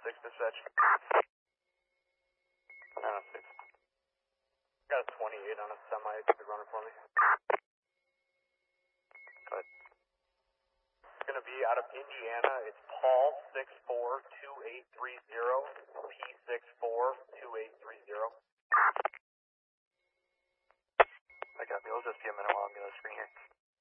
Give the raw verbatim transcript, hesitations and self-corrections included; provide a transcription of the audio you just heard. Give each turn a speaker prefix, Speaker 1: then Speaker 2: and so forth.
Speaker 1: six dispatch. nine oh six. Got a twenty-eight on a semi, if you could run it for me. Go ahead. It's going to be out of Indiana. It's Paul six four two eight three zero, P six four two eight three zero. I got me. It'll just be a minute while I'm going to screen here.